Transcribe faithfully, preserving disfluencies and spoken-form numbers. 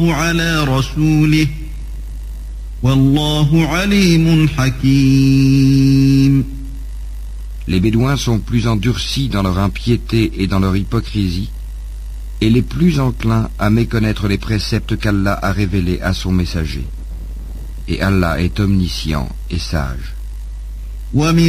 على رسوله والله عليم حكيم. Les Bédouins sont plus endurcis dans leur impiété et dans leur hypocrisie, et les plus enclins à méconnaître les préceptes qu'Allah a révélés à son messager. Et Allah est omniscient et sage.